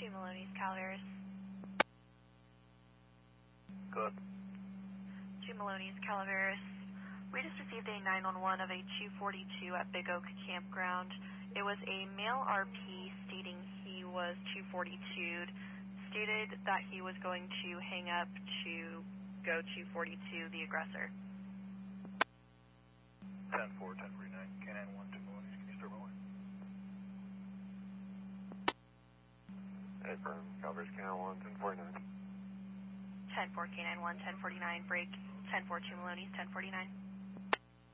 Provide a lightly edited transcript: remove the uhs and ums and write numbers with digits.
2 Maloney's Calaveras. Good. 2 Maloney's Calaveras. We just received a 911 of a 242 at Big Oak Campground. It was a male RP stating he was 242'd, stated that he was going to hang up to go 242 the aggressor. 10-4, 1049, K9-1, 2 Maloney's, can you start rolling? Affirm, Calaveras K9-1, 1049. 10-4, K9-1, 1049, break, 10-4, 2 Maloney's, 1049.